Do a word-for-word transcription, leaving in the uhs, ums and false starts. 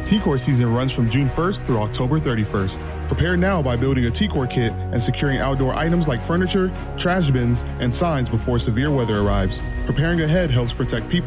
T-Core season runs from June first through October thirty-first. Prepare now by building a T-Core kit and securing outdoor items like furniture, trash bins, and signs before severe weather arrives. Preparing ahead helps protect people